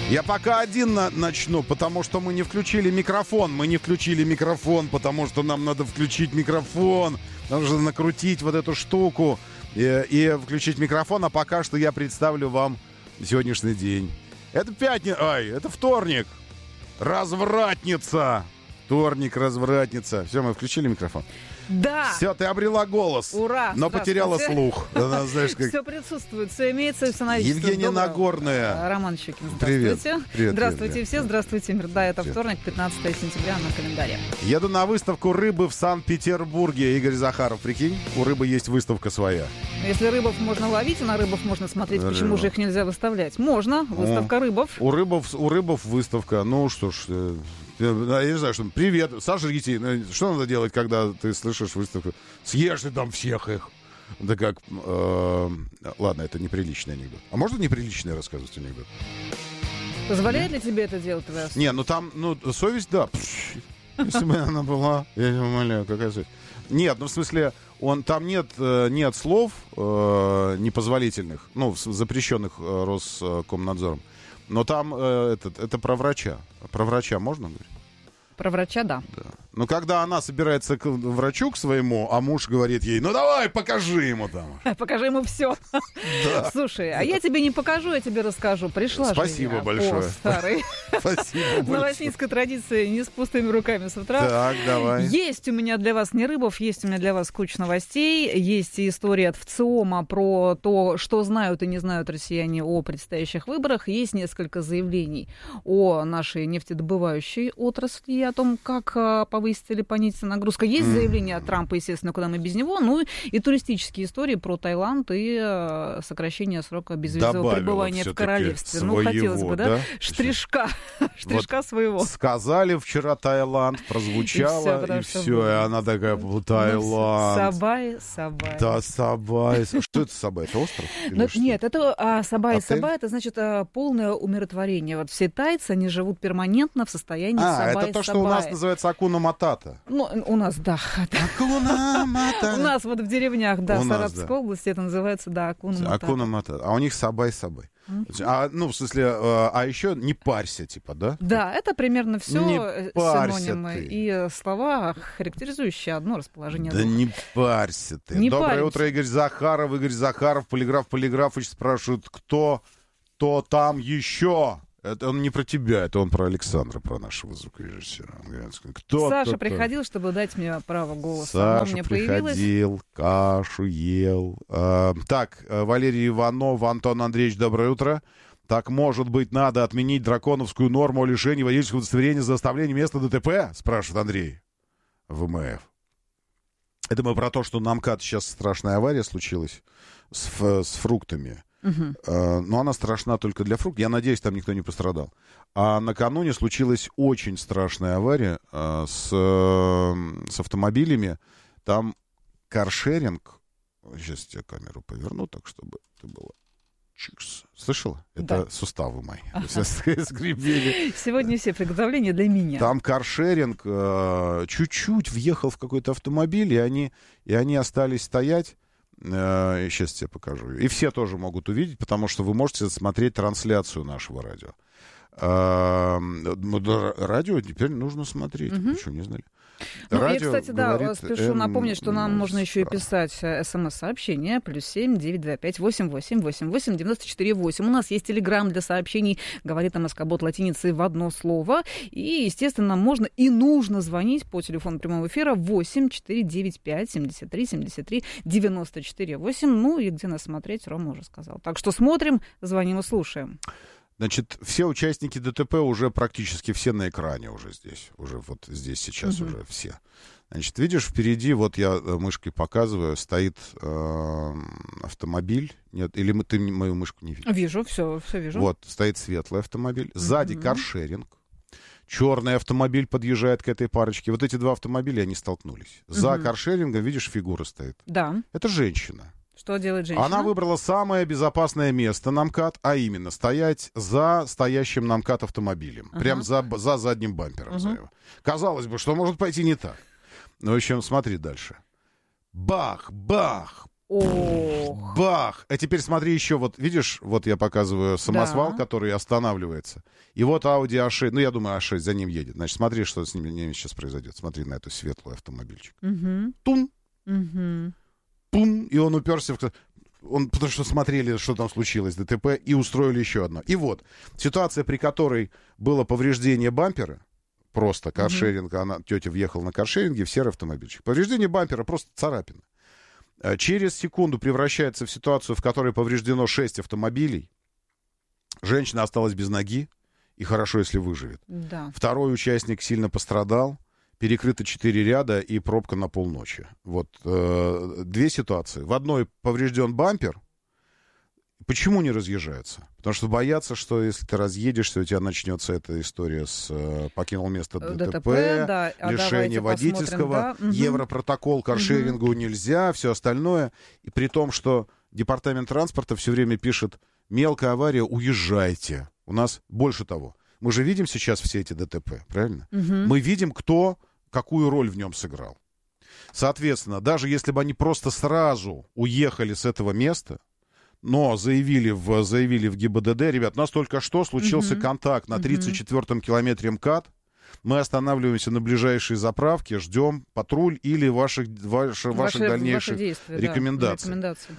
Я пока один начну, потому что мы не включили микрофон. Мы не включили микрофон, потому что нам надо включить микрофон. Нужно накрутить вот эту штуку и включить микрофон. А пока что я представлю вам сегодняшний день. Это пятница. Ай, это вторник. Развратница. Вторник, развратница. Все, мы включили микрофон. Да. Все, ты обрела голос. Ура. Но потеряла слух. Все присутствует, все имеется, все наличествует. Евгения Нагорная. Роман Щукин, Привет. здравствуйте. Привет. Здравствуйте все, здравствуйте, мир. Да, это вторник, 15 сентября на календаре. Еду на выставку рыбы в Санкт-Петербурге. Игорь Захаров, прикинь, у рыбы есть выставка своя. Если рыбов можно ловить, и на рыбов можно смотреть, почему же их нельзя выставлять? Можно, выставка рыбов. У рыбов выставка. Ну что ж, я не знаю, что... Привет, сожрите. Что надо делать, когда ты слышишь выставку? Съешь ты там всех их. Да как... Ладно, это неприличный анекдот. А можно неприличный рассказывать анекдот? Позволяет ли тебе это делать твоя совесть? Не, ну там, совесть, да. Если бы она была, я не умоляю, какая совесть. Нет, ну в смысле, там нет слов непозволительных, запрещенных Роскомнадзором. Но там это про врача. Про врача можно говорить? Про врача, да. Но когда она собирается к врачу, к своему, а муж говорит ей, ну давай, покажи ему там. Покажи ему все. Да. Слушай, а я тебе не покажу, я тебе расскажу. Пришла Спасибо же я большое. по старой новостинской традиции не с пустыми руками с утра. Так, давай. Есть у меня для вас не рыбов, есть у меня для вас куча новостей. Есть история от ВЦИОМа про то, что знают и не знают россияне о предстоящих выборах. Есть несколько заявлений о нашей нефтедобывающей отрасли, о том, как повысить или понизить нагрузка. Есть заявление от Трампа, естественно, куда мы без него, ну и туристические истории про Таиланд и сокращение срока безвизового пребывания в королевстве. Своего, хотелось бы, да? Штришка своего. Сказали вчера Таиланд, прозвучало, и все, и она такая, Таиланд. Сабай. Да, Сабай. Что это Сабай? Это остров? Нет, это Сабай. Сабай, это значит полное умиротворение. Вот все тайцы, они живут перманентно в состоянии Сабай. Это то, что у нас называется Акуна Матата. Ну, у нас, да. Акуна Матата. У нас вот в деревнях, да, в Саратовской области это называется, да, Акуна Матата. Акуна Матата. А у них Сабай. В смысле, еще не парься, типа, да? Да, это примерно все синонимы ты. и слова, характеризующие одно расположение духа. Да не парься ты. Доброе утро, Игорь Захаров, Полиграф Полиграфович спрашивает, кто там еще? Это он не про тебя, это он про Александра, про нашего звукорежиссера. Саша приходил, чтобы дать мне право голоса. Саша приходил, кашу ел. Так, Валерий Иванов, Антон Андреевич, доброе утро. Так, может быть, надо отменить драконовскую норму о лишении водительского удостоверения за оставление места ДТП? Спрашивает Андрей. ВМФ. Это мы про то, что на МКАД сейчас страшная авария случилась с фруктами. Но она страшна только для фруктов. Я надеюсь, там никто не пострадал. А накануне случилась очень страшная авария с автомобилями. Там каршеринг. Сейчас я камеру поверну, так, чтобы это было... Чикс. Слышала? Да. Это суставы мои. Скрипели. Сегодня все приготовления для меня. Там каршеринг чуть-чуть въехал в какой-то автомобиль, и они остались стоять. Сейчас тебе покажу. И все тоже могут увидеть, потому что вы можете смотреть трансляцию нашего радио. Радио теперь нужно смотреть. Вы что, не знали? И, кстати, да, спешу напомнить, что нам можно еще и писать смс-сообщение +7 925 88 88 94 8. У нас есть телеграм для сообщений, говорит МСК-бот латиницей в одно слово. И, естественно, можно и нужно звонить по телефону прямого эфира 8 495 73 73 94 8. Ну и где нас смотреть, Рома уже сказал. Так что смотрим, звоним и слушаем. Значит, все участники ДТП уже практически все на экране уже здесь. Уже вот здесь сейчас уже все. Значит, видишь, впереди, вот я мышкой показываю, стоит автомобиль. Нет, или ты мою мышку не видишь? Вижу, все вижу. Вот, стоит светлый автомобиль. Сзади каршеринг. Черный автомобиль подъезжает к этой парочке. Вот эти два автомобиля, они столкнулись. За каршерингом, видишь, фигура стоит. Да. Это женщина. Что делает женщина? Она выбрала самое безопасное место на МКАД, а именно стоять за стоящим на МКАД автомобилем. Прям за задним бампером. Казалось бы, что может пойти не так. Ну, в общем, смотри дальше. Бах, бах, Ох. Бах! А теперь смотри еще, вот видишь, вот я показываю самосвал, Да. который останавливается. И вот Audi A6, ну я думаю, A6 за ним едет. Значит, смотри, что с ним сейчас произойдет. Смотри на эту светлую автомобильчик. Угу. Тум! Угу. Пум! И он уперся в... потому что смотрели, что там случилось, ДТП, и устроили еще одно. И вот, ситуация, при которой было повреждение бампера, просто каршеринг, тетя въехала на каршеринге в серый автомобильчик. Повреждение бампера просто царапина. Через секунду превращается в ситуацию, в которой повреждено 6 автомобилей. Женщина осталась без ноги, и хорошо, если выживет. Да. Второй участник сильно пострадал. Перекрыто 4 ряда и пробка на полночи. Вот две ситуации. В одной поврежден бампер. Почему не разъезжаются? Потому что боятся, что если ты разъедешься, у тебя начнется эта история с покинул место ДТП, да. лишение водительского, да. Европротокол, каршерингу нельзя, все остальное. И при том, что Департамент транспорта все время пишет: мелкая авария, уезжайте. У нас больше того. Мы же видим сейчас все эти ДТП, правильно? Мы видим, кто какую роль в нем сыграл. Соответственно, даже если бы они просто сразу уехали с этого места, но заявили в ГИБДД: ребят, у нас только что случился контакт на 34-м километре МКАД, мы останавливаемся на ближайшей заправке, ждем патруль или ваших дальнейших действия, рекомендаций.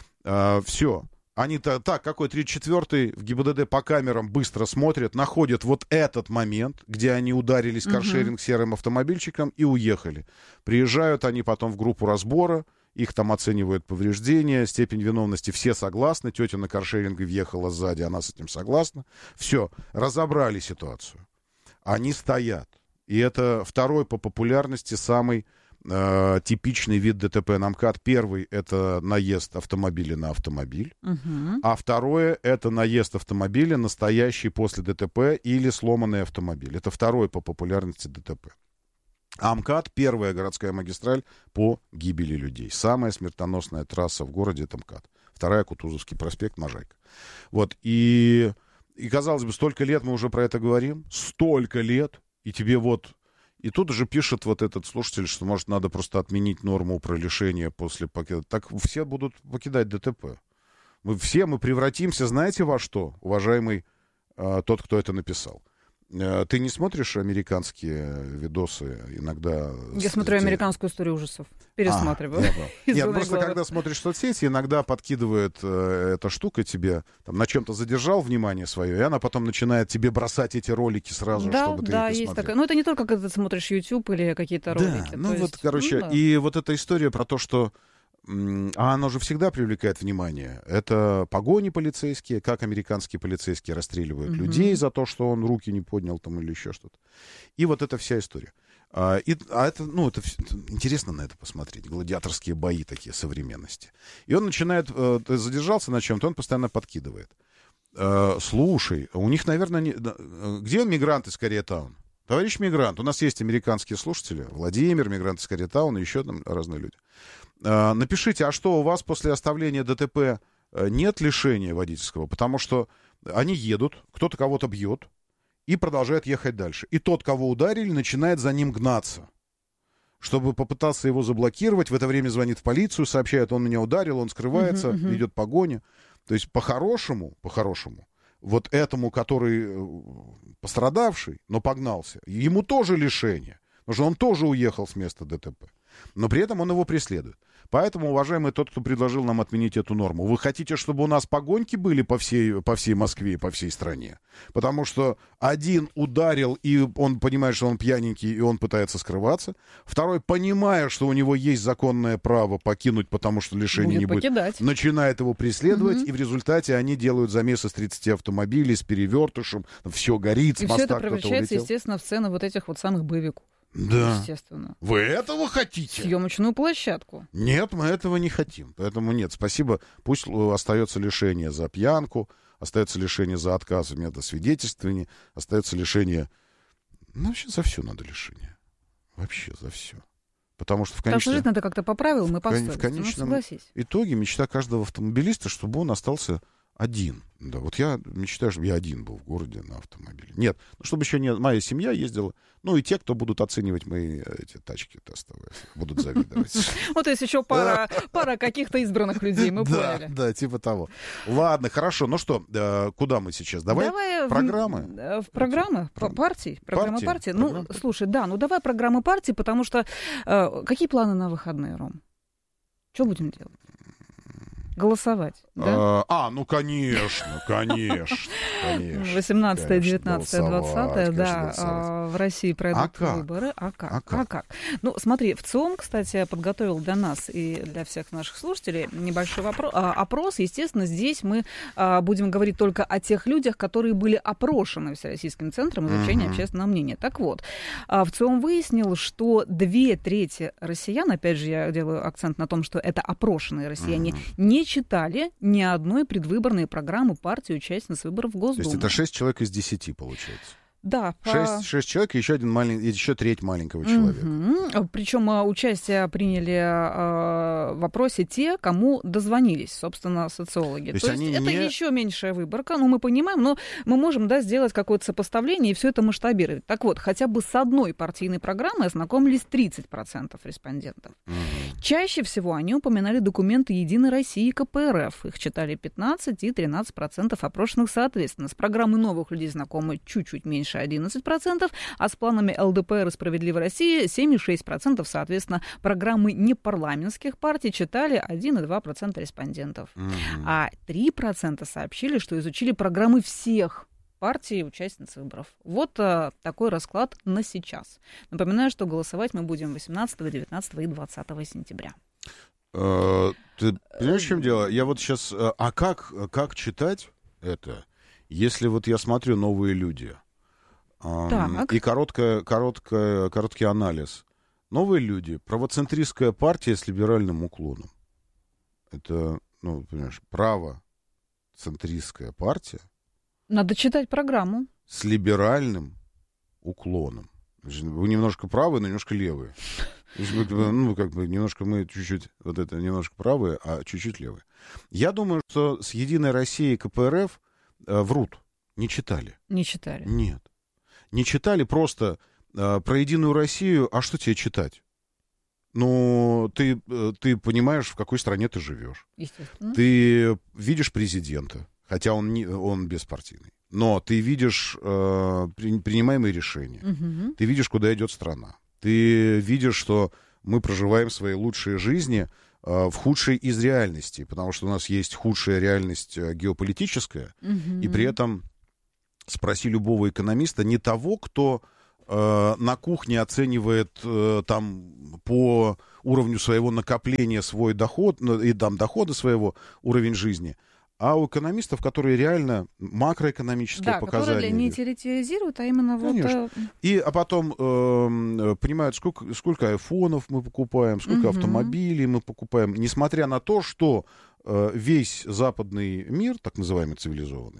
Все. Они так, какой 34-й в ГИБДД по камерам быстро смотрят, находят вот этот момент, где они ударились каршеринг серым автомобильчиком и уехали. Приезжают они потом в группу разбора, их там оценивают повреждения, степень виновности, все согласны, тетя на каршеринге въехала сзади, она с этим согласна. Все, разобрали ситуацию. Они стоят. И это второй по популярности самый типичный вид ДТП на МКАД. Первый — это наезд автомобиля на автомобиль, а второе — это наезд автомобиля, настоящий после ДТП, или сломанный автомобиль. Это второй по популярности ДТП. А МКАД — первая городская магистраль по гибели людей. Самая смертоносная трасса в городе — это МКАД. Вторая — Кутузовский проспект, Можайка. Вот, и казалось бы, столько лет мы уже про это говорим, столько лет, и тебе вот... И тут же пишет вот этот слушатель, что, может, надо просто отменить норму про лишение после покида. Так все будут покидать ДТП. Мы превратимся, знаете, во что, уважаемый тот, кто это написал? Ты не смотришь американские видосы иногда? Я смотрю американскую историю ужасов. Пересматриваю. Нет, просто когда смотришь соцсети, иногда подкидывает эта штука тебе, там, на чем-то задержал внимание свое, и она потом начинает тебе бросать эти ролики сразу, чтобы ты их посмотрел. Есть такая. Но это не только когда ты смотришь YouTube или какие-то ролики. Да, и вот эта история про то, что а оно же всегда привлекает внимание. Это погони полицейские, как американские полицейские расстреливают людей за то, что он руки не поднял там или еще что-то. И вот эта вся история. Это интересно на это посмотреть. Гладиаторские бои такие современности. И он начинает, задержался на чем-то, он постоянно подкидывает. Слушай, у них, наверное, где мигрант из Кореятауна? Товарищ мигрант, у нас есть американские слушатели. Владимир, мигрант из Кореятауна, еще там разные люди. Напишите, а что у вас после оставления ДТП нет лишения водительского? Потому что они едут, кто-то кого-то бьет и продолжает ехать дальше. И тот, кого ударили, начинает за ним гнаться, чтобы попытаться его заблокировать. В это время звонит в полицию, сообщает: он меня ударил, он скрывается, идет погоня. То есть по-хорошему, вот этому, который пострадавший, но погнался, ему тоже лишение, потому что он тоже уехал с места ДТП. Но при этом он его преследует. Поэтому, уважаемый тот, кто предложил нам отменить эту норму, вы хотите, чтобы у нас погоньки были по всей Москве и по всей стране? Потому что один ударил, и он понимает, что он пьяненький, и он пытается скрываться. Второй, понимая, что у него есть законное право покинуть, потому что лишения не будет, начинает его преследовать, и в результате они делают замес из 30 автомобилей с перевертышем, все горит, с моста кто-то улетел. И все это превращается, естественно, в сцены вот этих вот самых боевиков. Да. Естественно. Вы этого хотите? Съемочную площадку. Нет, мы этого не хотим. Поэтому нет, спасибо. Пусть остается лишение за пьянку, остается лишение за отказ в медосвидетельствовании, остается лишение... Ну, вообще за все надо лишение. Вообще за все. Потому что в конечном... жить надо как-то по правилам и по совести. В конечном итоге мечта каждого автомобилиста, чтобы он остался Один. Да, вот я мечтаю, чтобы я один был в городе на автомобиле. Нет, чтобы еще не моя семья ездила. Ну и те, кто будут оценивать мои эти тачки тестовые, будут завидовать. Вот то есть еще пара каких-то избранных людей, мы поняли. Да, типа того. Ладно, хорошо. Ну что, куда мы сейчас? Давай программы. В программы партий. Программы партии. Ну, слушай, да, ну давай программы партии, потому что какие планы на выходные, Ром? Что будем делать? Голосовать, да? Ну, конечно. 18, 19, 20, да, в России пройдут выборы. А как? Ну, смотри, ВЦИОМ, кстати, подготовил для нас и для всех наших слушателей небольшой опрос. Естественно, здесь мы будем говорить только о тех людях, которые были опрошены Всероссийским центром изучения общественного мнения. Так вот, ВЦИОМ выяснил, что 2/3 россиян, опять же, я делаю акцент на том, что это опрошенные россияне, не читали ни одной предвыборной программы партии участниц выборов в Госдуму. То есть это 6 человек из 10, получается? Да. 6 человек и еще треть маленького человека. Причем участие приняли в вопросе те, кому дозвонились, собственно, социологи. То есть это еще меньшая выборка, мы понимаем, но мы можем, да, сделать какое-то сопоставление и все это масштабировать. Так вот, хотя бы с одной партийной программой ознакомились 30% респондентов. Чаще всего они упоминали документы «Единой России» и КПРФ. Их читали 15 и 13% опрошенных соответственно. С программой новых людей знакомы чуть-чуть меньше 11%, а с планами ЛДПР и «Справедливой России» 7,6%, соответственно, программы непарламентских партий читали 1,2% респондентов. А 3% сообщили, что изучили программы всех партий и участниц выборов. Вот такой расклад на сейчас. Напоминаю, что голосовать мы будем 18, 19 и 20 сентября. Ты понимаешь, в чем дело? Я вот сейчас... как читать это, если вот я смотрю «Новые люди»? И короткий анализ. «Новые люди» — правоцентристская партия с либеральным уклоном. Это, понимаешь, правоцентристская партия. Надо читать программу. С либеральным уклоном. Вы немножко правые, но немножко левые. Немножко мы чуть-чуть, немножко правые, а чуть-чуть левые. Я думаю, что с «Единой Россией» и КПРФ врут. Не читали. Не читали? Нет. Не читали просто про «Единую Россию», а что тебе читать? Ты понимаешь, в какой стране ты живешь. Естественно. Ты видишь президента, хотя он беспартийный. Но ты видишь принимаемые решения. Ты видишь, куда идет страна. Ты видишь, что мы проживаем свои лучшие жизни в худшей из реальностей, потому что у нас есть худшая реальность геополитическая, и при этом спроси любого экономиста, не того, кто на кухне оценивает там по уровню своего накопления свой доход, и там дохода своего, уровень жизни, а у экономистов, которые реально макроэкономические показания. Которые не теоретизируют, а именно Конечно. А потом понимают, сколько айфонов мы покупаем, сколько автомобилей мы покупаем, несмотря на то, что весь западный мир, так называемый цивилизованный,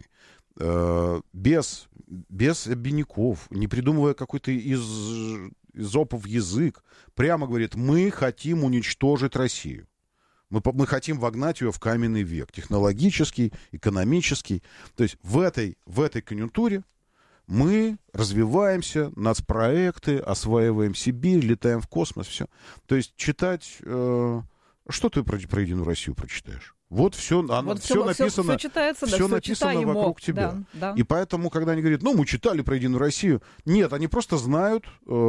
без обиняков, не придумывая какой-то изопов язык, прямо говорит: мы хотим уничтожить Россию. Мы хотим вогнать ее в каменный век. Технологический, экономический. То есть в этой конъюнктуре мы развиваемся, нацпроекты, осваиваем Сибирь, летаем в космос, все. То есть читать... что ты про «Единую Россию» прочитаешь? Вот все написано, все читается, все написано вокруг тебя. Да. И поэтому, когда они говорят: мы читали про «Единую Россию», нет, они просто знают,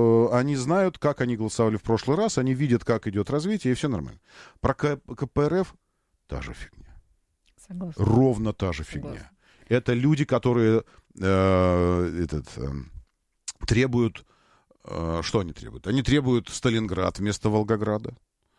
как они голосовали в прошлый раз, они видят, как идет развитие, и все нормально. Про КПРФ та же фигня. Согласна. Ровно та же фигня. Это люди, которые требуют... что они требуют? Они требуют Сталинград вместо Волгограда.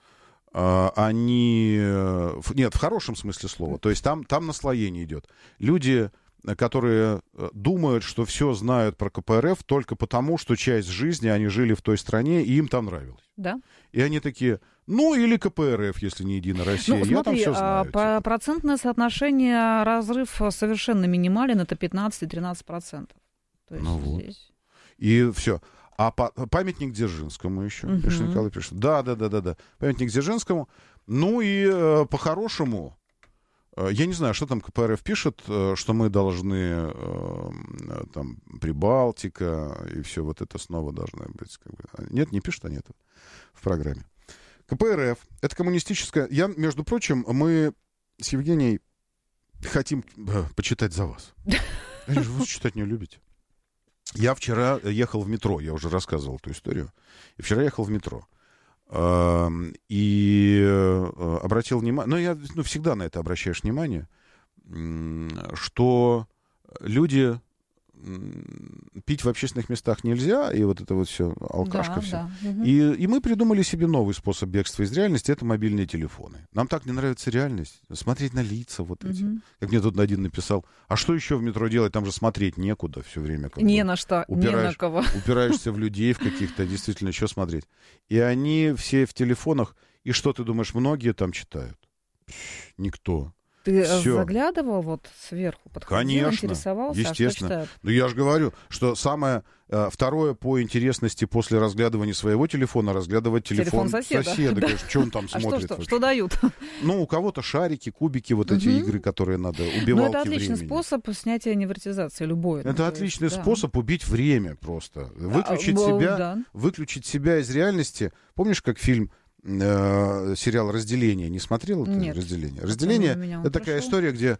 Нет, в хорошем смысле слова. То есть там наслоение идет. Люди, которые думают, что все знают про КПРФ только потому, что часть жизни они жили в той стране, и им там нравилось. Да. И они такие: или КПРФ, если не «Единая Россия». Смотри, я там все знаю. Процентное соотношение, разрыв совершенно минимален, это 15-13%. То есть здесь... И все. А памятник Дзержинскому еще. Николай пишет. Да. Памятник Дзержинскому. И по-хорошему, Я не знаю, что там КПРФ пишет, что мы должны, там, Прибалтика, и все вот это снова должно быть. Как бы. Нет, не пишут они это в программе. КПРФ — это коммунистическая... Между прочим, мы с Евгенией хотим почитать за вас. Вы читать не любите. Я вчера ехал в метро, я уже рассказывал эту историю. И вчера ехал в метро. И обратил внимание, всегда на это обращаешь внимание, что люди пить в общественных местах нельзя, и вот это вот все, алкашка, да, все. Да. Угу. И мы придумали себе новый способ бегства из реальности, это мобильные телефоны. Нам так не нравится реальность, смотреть на лица вот эти. Как мне тут один написал, а что еще в метро делать, там же смотреть некуда все время. Не на что, не на кого. Упираешься в людей в каких-то, действительно, что смотреть. И они все в телефонах, и что, ты думаешь, многие там читают? Никто. Ты Всё. Заглядывал вот сверху, подходил, конечно, интересовался, естественно. Ну, я же говорю, что самое второе по интересности после разглядывания своего телефона — разглядывать телефон соседа. Да. Конечно, что он там смотрит. Что дают? Ну, у кого-то шарики, кубики, вот эти игры, которые надо, убивалки времени. Это отличный способ снятия невротизации, любой. Это отличный способ убить время просто. Выключить себя из реальности. Помнишь, как фильм... сериал «Разделение». Не смотрел это? Нет. «Разделение». «Разделение» — это такая история, где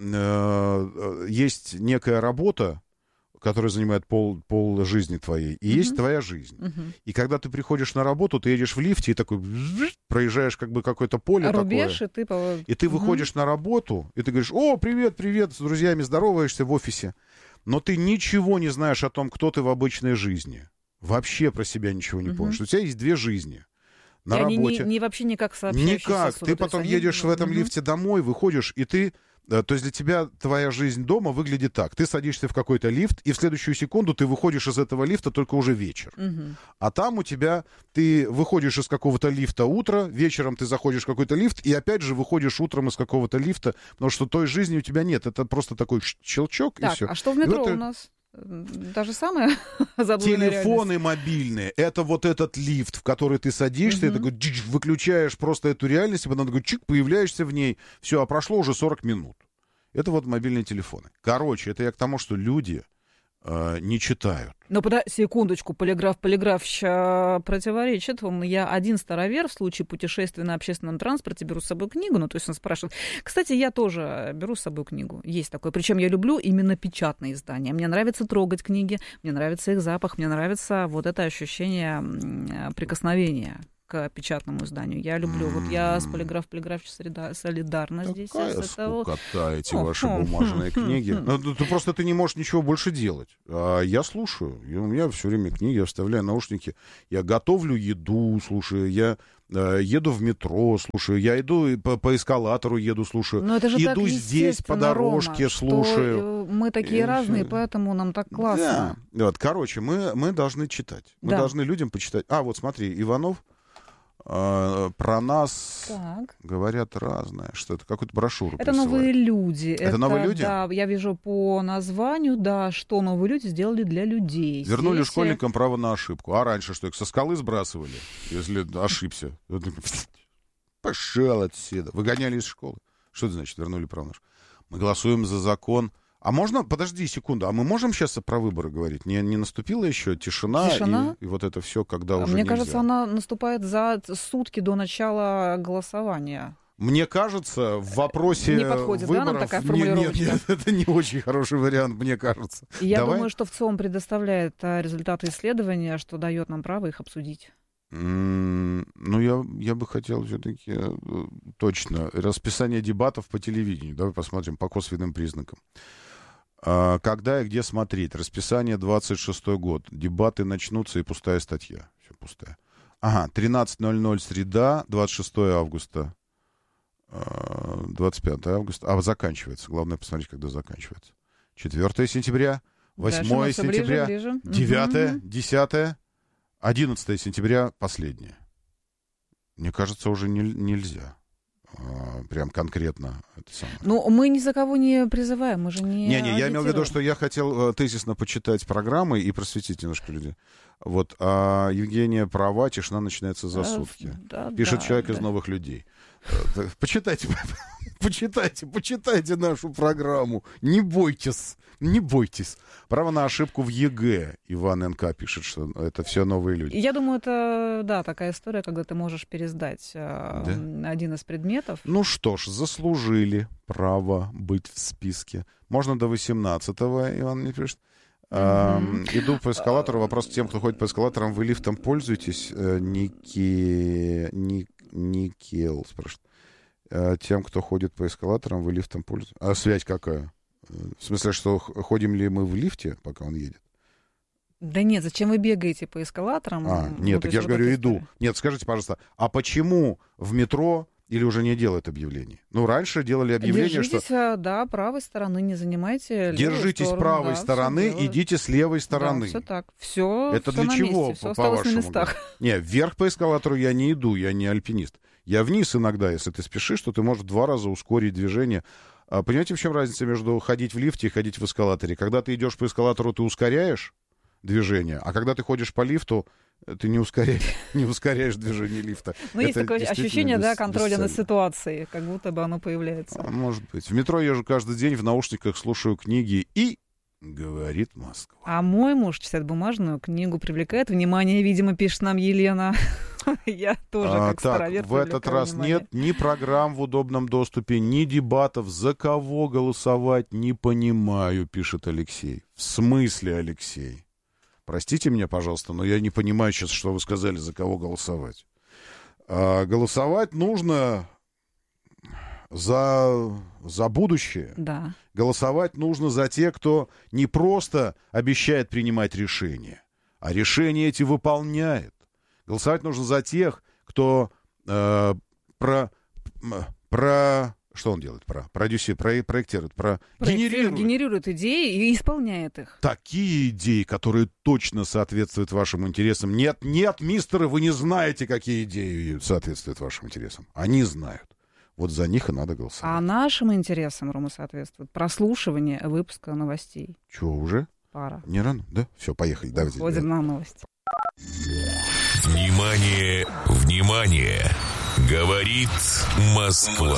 есть некая работа, которая занимает пол жизни твоей, и есть твоя жизнь. И когда ты приходишь на работу, ты едешь в лифте и такой проезжаешь как бы какое-то поле рубеж, такое. И ты выходишь на работу, и ты говоришь: «О, привет, привет», с друзьями здороваешься в офисе. Но ты ничего не знаешь о том, кто ты в обычной жизни. Вообще про себя ничего не помнишь. У тебя есть две жизни. На работе. Они вообще никак сообщающиеся. Никак. Ты потом едешь в этом лифте домой, выходишь, и ты... То есть для тебя твоя жизнь дома выглядит так. Ты садишься в какой-то лифт, и в следующую секунду ты выходишь из этого лифта только уже вечер. А там у тебя... Ты выходишь из какого-то лифта утро, вечером ты заходишь в какой-то лифт, и опять же выходишь утром из какого-то лифта, потому что той жизни у тебя нет. Это просто такой щелчок, так, и все. А что в метро у нас? Та же самая телефоны мобильные. Это вот этот лифт, в который ты садишься, и такой выключаешь просто эту реальность, и потом такой чик, появляешься в ней. Все, а прошло уже 40 минут. Это вот мобильные телефоны. Короче, это я к тому, что люди не читают. Но секундочку, полиграф противоречит вам. Я один старовер в случае путешествия на общественном транспорте беру с собой книгу. Ну, то есть он спрашивает. Кстати, я тоже беру с собой книгу. Есть такое. Причем я люблю именно печатные издания. Мне нравится трогать книги, мне нравится их запах, мне нравится вот это ощущение прикосновения к печатному изданию. Я люблю. Вот я с полиграф солидарна здесь. Какая скукота эти ваши бумажные книги. Ты не можешь ничего больше делать. А я слушаю. У меня все время книги, я вставляю наушники. Я готовлю еду, слушаю. Я еду в метро, слушаю. Я иду по эскалатору, еду, слушаю. Но это же иду так здесь по дорожке, Рома, слушаю. Мы такие разные, поэтому нам так классно. Да. Вот, короче, мы должны читать. Мы должны людям почитать. Вот смотри, Иванов про нас говорят разное. Что это? Какую-то брошюру Это присылает. новые люди. Это новые люди? Да, я вижу по названию, что новые люди сделали для людей. Вернули Здесь... школьникам право на ошибку. А раньше что, их со скалы сбрасывали, если ошибся? Пошел отсюда. Выгоняли из школы. Что это значит, вернули право на ошибку? Мы голосуем за закон. А можно, подожди секунду, а мы можем сейчас про выборы говорить? Не наступила еще тишина? И вот это все, когда уже Мне нельзя? кажется, она наступает за сутки до начала голосования. Мне кажется, в вопросе не подходит, выборов... да, нам такая формулировочка? Нет, это не очень хороший вариант, мне кажется. Я думаю, что ВЦИОМ предоставляет результаты исследования, что дает нам право их обсудить. Я бы хотел все-таки точно расписание дебатов по телевидению. Давай посмотрим по косвенным признакам. Когда и где смотреть? Расписание 26-й год. Дебаты начнутся и пустая статья. Все пустая. 13:00 среда, 26 августа. 25 августа. Заканчивается. Главное посмотреть, когда заканчивается. 4 сентября, 8 сентября, ближе. 9, 10, 11 сентября последнее. Мне кажется, уже нельзя. Прям конкретно это самое. Мы ни за кого не призываем, мы же не я имел в виду, что я хотел тезисно почитать программы и просветить немножко людей. Вот, Евгения права, тишина начинается за сутки. Пишет человек из «Новых людей». Почитайте нашу программу. Не бойтесь. Право на ошибку в ЕГЭ. Иван НК пишет, что это все новые люди. Я думаю, это, да, такая история, когда ты можешь пересдать один из предметов. Ну что ж, заслужили право быть в списке. Можно до 18-го, Иван мне пишет. Иду по эскалатору. Вопрос к тем, кто ходит по эскалаторам. Вы лифтом пользуетесь? Никел спрашивает. Тем, кто ходит по эскалаторам, вы лифтом пользуетесь? А связь какая? В смысле, что ходим ли мы в лифте, пока он едет? Да нет, зачем вы бегаете по эскалаторам? Нет, так я же говорю, иду. Нет, скажите, пожалуйста, а почему в метро или уже не делают объявлений? Ну, раньше делали объявление, держитесь, да, правой стороны, не занимайте держитесь сторону, правой стороны, идите с левой стороны. Да, все так. Все это для на чего, месте, все осталось на местах. Не, вверх по эскалатору я не иду, я не альпинист. Я вниз иногда, если ты спешишь, то ты можешь 2 раза ускорить движение. Понимаете, в чем разница между ходить в лифте и ходить в эскалаторе? Когда ты идешь по эскалатору, ты ускоряешь движение, а когда ты ходишь по лифту, ты не ускоряешь движение лифта. Ну, есть такое ощущение, да, контроля над ситуацией, как будто бы оно появляется. Может быть. В метро езжу каждый день, в наушниках слушаю книги и говорит Москва. А мой муж читает бумажную книгу, привлекает внимание, видимо, пишет нам Елена. Я тоже как старовер. В этот раз нет ни программ в удобном доступе, ни дебатов. За кого голосовать, не понимаю, пишет Алексей. В смысле, Алексей? Простите меня, пожалуйста, но я не понимаю сейчас, что вы сказали, за кого голосовать. Голосовать нужно за будущее. Да. Голосовать нужно за тех, кто не просто обещает принимать решения, а решения эти выполняет. Голосовать нужно за тех, кто что он делает? Проектирует, генерирует идеи и исполняет их. Такие идеи, которые точно соответствуют вашим интересам. Нет, мистеры, вы не знаете, какие идеи соответствуют вашим интересам. Они знают. Вот за них и надо голосовать. А нашим интересам, Рома, соответствует прослушивание выпуска новостей. Чего, уже? Пора. Не рано? Да? Все, поехали. Давайте. Ходим на новости. Внимание, внимание! Говорит Москва.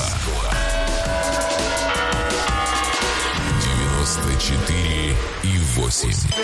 94,8.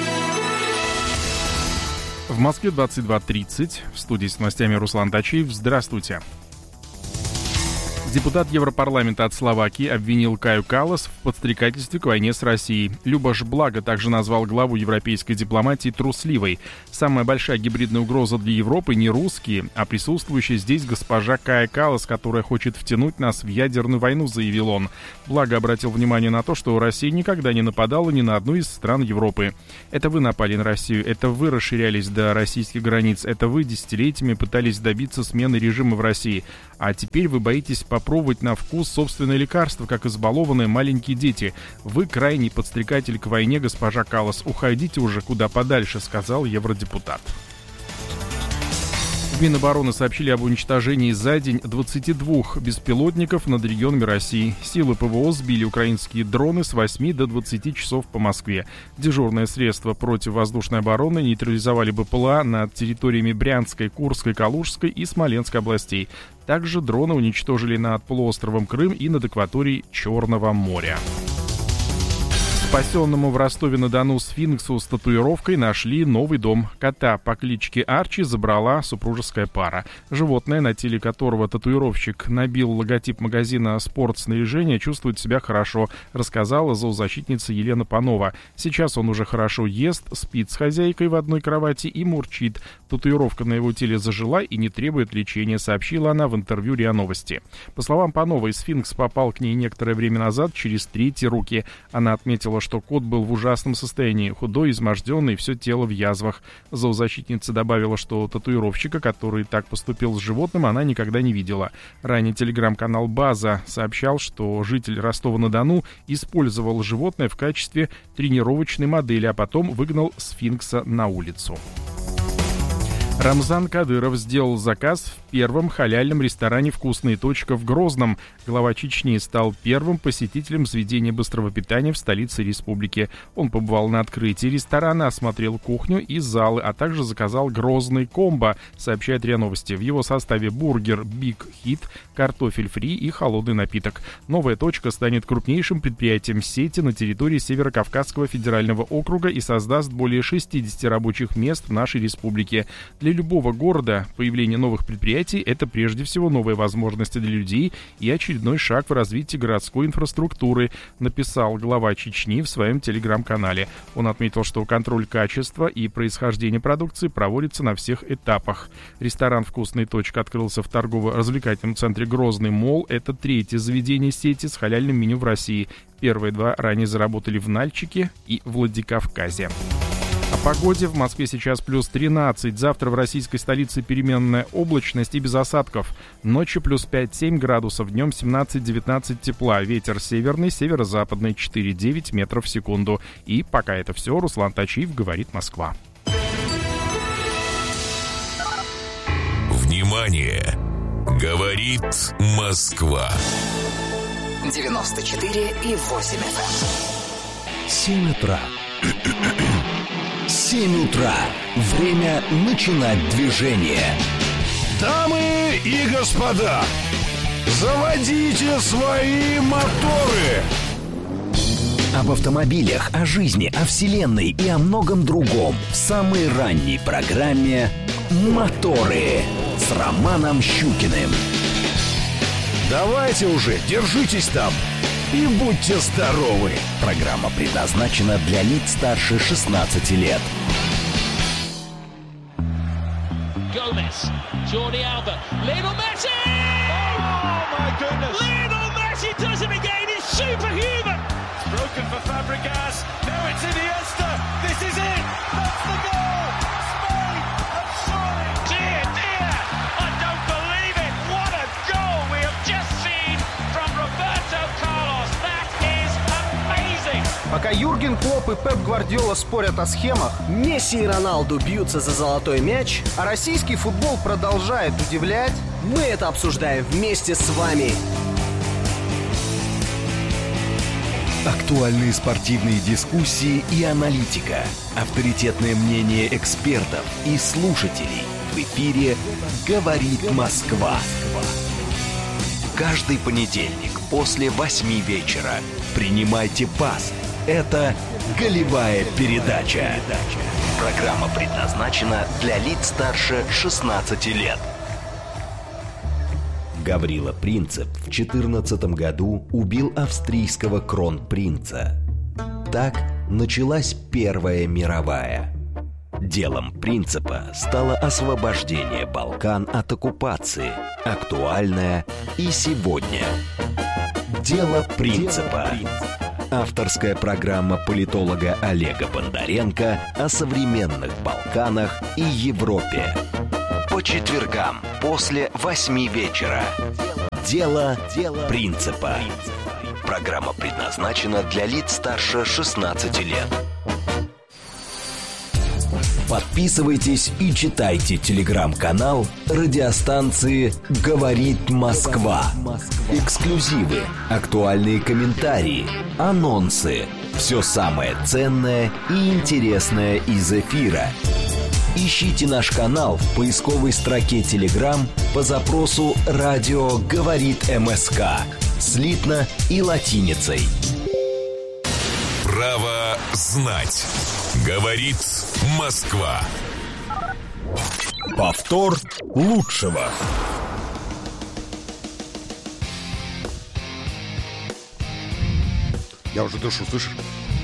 В Москве 22:30. В студии с новостями Руслан Тачиев. Здравствуйте. Депутат Европарламента от Словакии обвинил Каю Каллас в подстрекательстве к войне с Россией. Любаш Блага также назвал главу европейской дипломатии трусливой. Самая большая гибридная угроза для Европы не русские, а присутствующая здесь госпожа Кая Каллас, которая хочет втянуть нас в ядерную войну, заявил он. Блага обратил внимание на то, что Россия никогда не нападала ни на одну из стран Европы. Это вы напали на Россию, это вы расширялись до российских границ, это вы десятилетиями пытались добиться смены режима в России. А теперь вы боитесь попробовать на вкус собственное лекарство, как избалованные маленькие дети. Вы крайний подстрекатель к войне, госпожа Каллас. Уходите уже куда подальше, сказал евродепутат. В Минобороны сообщили об уничтожении за день 22 беспилотников над регионами России. Силы ПВО сбили украинские дроны с 8 до 20 часов по Москве. Дежурные средства противовоздушной обороны нейтрализовали БПЛА над территориями Брянской, Курской, Калужской и Смоленской областей. Также дроны уничтожили над полуостровом Крым и над акваторией Черного моря. Спасенному в Ростове-на-Дону сфинксу с татуировкой нашли новый дом. Кота по кличке Арчи забрала супружеская пара. Животное, на теле которого татуировщик набил логотип магазина спортснаряжения, чувствует себя хорошо, рассказала зоозащитница Елена Панова. Сейчас он уже хорошо ест, спит с хозяйкой в одной кровати и мурчит. Татуировка на его теле зажила и не требует лечения, сообщила она в интервью РИА Новости. По словам Пановой, сфинкс попал к ней некоторое время назад через третьи руки. Она отметила, что кот был в ужасном состоянии, худой, изможденный, все тело в язвах. Зоозащитница добавила, что татуировщика, который так поступил с животным, она никогда не видела. Ранее телеграм-канал «База» сообщал, что житель Ростова-на-Дону использовал животное в качестве тренировочной модели, а потом выгнал сфинкса на улицу. Рамзан Кадыров сделал заказ в первом халяльном ресторане «Вкусная точка» в Грозном. Глава Чечни стал первым посетителем заведения быстрого питания в столице республики. Он побывал на открытии ресторана, осмотрел кухню и залы, а также заказал грозный комбо, сообщает РИА Новости. В его составе бургер «Биг Хит», картофель фри и холодный напиток. Новая точка станет крупнейшим предприятием сети на территории Северокавказского федерального округа и создаст более 60 рабочих мест в нашей республике. Для любого города появление новых предприятий – это прежде всего новые возможности для людей и очередной шаг в развитии городской инфраструктуры, написал глава Чечни в своем телеграм-канале. Он отметил, что контроль качества и происхождения продукции проводится на всех этапах. Ресторан «Вкусная точка» открылся в торгово-развлекательном центре «Грозный Молл». Это третье заведение сети с халяльным меню в России. Первые два ранее заработали в Нальчике и Владикавказе. О погоде. В Москве сейчас плюс 13. Завтра в российской столице переменная облачность и без осадков. Ночью плюс 5-7 градусов, днем 17-19 тепла. Ветер северный, северо-западный 4-9 метров в секунду. И пока это все, Руслан Тачиев, «Говорит Москва». Внимание! «Говорит Москва». 94,8 FM. 7 утра. 7 утра. Время начинать движение. Дамы и господа, заводите свои моторы. Об автомобилях, о жизни, о вселенной и о многом другом в самой ранней программе «Моторы» с Романом Щукиным. Давайте уже, держитесь там и будьте здоровы. Программа предназначена для лиц старше 16 лет. Gomez, Jordi Alba, Lionel Messi! Oh my goodness! Lionel Messi does it again. It's superhuman. It's broken for Fabregas. Now it's Iniesta. This is it. That's the goal. Spain have scored. Dear, dear, I don't believe it. What a goal we have just seen from Roberto Carlos. That is amazing. Пока Юрген Клопп и Пеп Гвардиола спорят о схемах, Месси и Роналду бьются за золотой мяч, а российский футбол продолжает удивлять, мы это обсуждаем вместе с вами. Актуальные спортивные дискуссии и аналитика. Авторитетное мнение экспертов и слушателей. В эфире «Говорит Москва». Каждый понедельник после 8 вечера принимайте пас. Это «Голевая передача». Программа предназначена для лиц старше 16 лет. Гаврила Принцип в 2014 году убил австрийского кронпринца. Так началась Первая мировая. Делом Принципа стало освобождение Балкан от оккупации, актуальное и сегодня. Дело Принципа. Авторская программа политолога Олега Бондаренко о современных Балканах и Европе. По четвергам после 8 вечера. Дело Принципа. Программа предназначена для лиц старше 16 лет. Подписывайтесь и читайте телеграм-канал радиостанции «Говорит Москва». Эксклюзивы, актуальные комментарии, анонсы. Все самое ценное и интересное из эфира. Ищите наш канал в поисковой строке Telegram по запросу «Радио говорит МСК» слитно и латиницей. Право знать. Говорит Москва. Повтор лучшего. Я уже дышу, слышишь?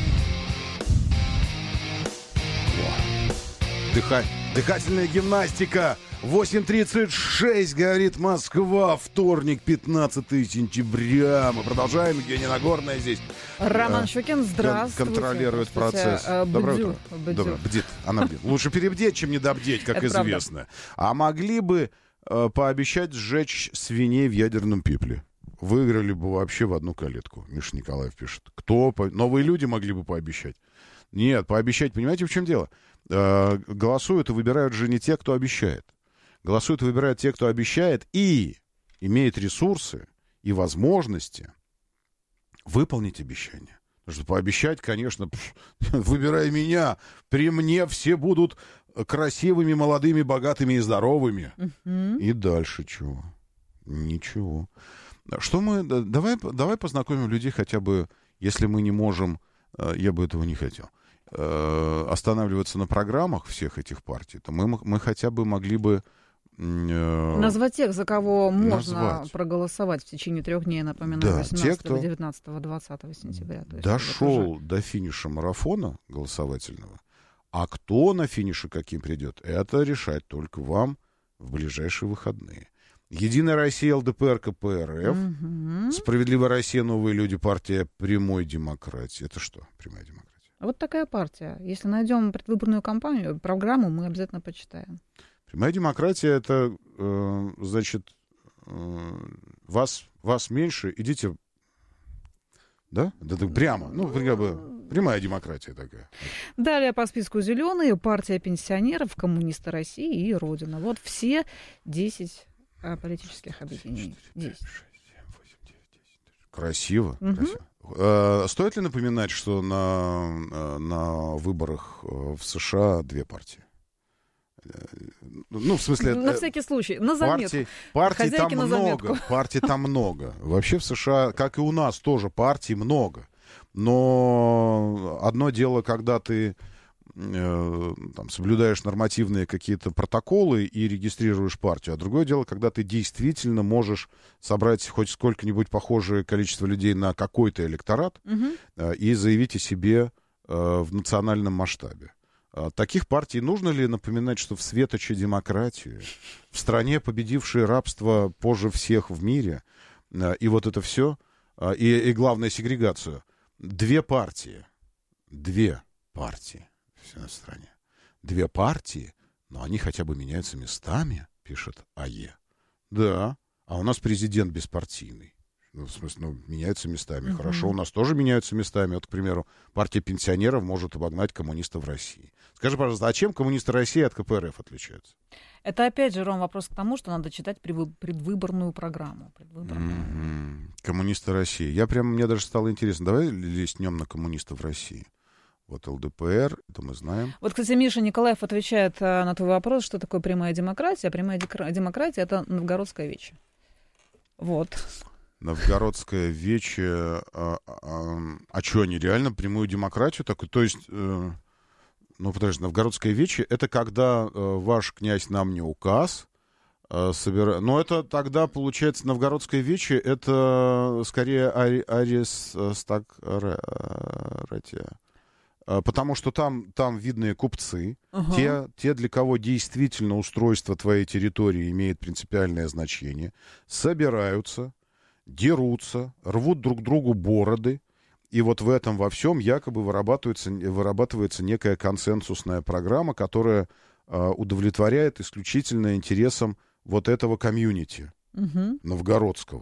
Дыхательная гимнастика. 8:36, говорит Москва. Вторник, 15 сентября. Мы продолжаем. Евгения Нагорная здесь. Роман Щукин, здравствуйте. Контролирует процесс. Доброе утро. Доброе. Бдит. Она бдит. Лучше перебдеть, чем недобдеть, как известно. А могли бы пообещать сжечь свиней в ядерном пепле? Выиграли бы вообще в одну калитку. Миша Николаев пишет. Кто? Новые люди могли бы пообещать. Нет, пообещать, понимаете, в чем дело? голосуют и выбирают же не те, кто обещает. Голосуют и выбирают те, кто обещает и имеет ресурсы и возможности выполнить обещания. Потому что пообещать, конечно, выбирай меня, при мне все будут красивыми, молодыми, богатыми и здоровыми. И дальше чего? Ничего. Что мы... Давай познакомим людей хотя бы, если мы не можем, я бы этого не хотел, останавливаться на программах всех этих партий, то мы хотя бы могли бы назвать тех, за кого можно проголосовать в течение 3 дней, напоминаю, да, 18, 19, 20 сентября. Дошел до финиша марафона голосовательного, а кто на финише каким придет, это решать только вам в ближайшие выходные. Единая Россия, ЛДПР, КПРФ, Справедливая Россия, Новые люди, партия Прямой демократии. Это что, Прямая демократия? Вот такая партия. Если найдем предвыборную кампанию, программу, мы обязательно почитаем. Прямая демократия, это, значит, вас меньше, идите, да? Это прямо, ну, прямая демократия такая. Далее по списку зеленые, партия пенсионеров, коммунисты России и Родина. Вот все 10 политических объединений. 10. Красиво. Красиво. Стоит ли напоминать, что на выборах в США 2 партии? Ну, в смысле... На всякий случай, на заметку. Партий там много. Партий там много. Вообще в США, как и у нас, тоже партий много. Но одно дело, когда ты там, соблюдаешь нормативные какие-то протоколы и регистрируешь партию, а другое дело, когда ты действительно можешь собрать хоть сколько-нибудь похожее количество людей на какой-то электорат и заявить о себе в национальном масштабе. Таких партий нужно ли напоминать, что в светоче демократии, в стране, победившей рабство позже всех в мире, и вот это все, и главное, сегрегацию, 2 партии, все на стране, 2 партии, но они хотя бы меняются местами, пишет АЕ. Да, а у нас президент беспартийный. Ну, в смысле, меняются местами. Хорошо, у нас тоже меняются местами. Вот, к примеру, партия пенсионеров может обогнать коммунистов России. Скажи, пожалуйста, а чем коммунисты России от КПРФ отличаются? Это опять же, Ром, вопрос к тому, что надо читать предвыборную программу. Коммунисты России. Мне даже стало интересно. Давай листнем на коммунистов России. Вот ЛДПР, это мы знаем. Вот, кстати, Миша Николаев отвечает на твой вопрос, что такое прямая демократия. Прямая демократия — это Новгородское вече. Вот. Новгородское вече, а что, они реально прямую демократию такую? То есть, подожди, Новгородское вече — это когда ваш князь нам не указ собирает. Но это тогда, получается, Новгородское вече — это скорее аристократия. Потому что там видные купцы, те, для кого действительно устройство твоей территории имеет принципиальное значение, собираются, дерутся, рвут друг другу бороды, и вот в этом во всем якобы вырабатывается некая консенсусная программа, которая удовлетворяет исключительно интересам вот этого комьюнити новгородского.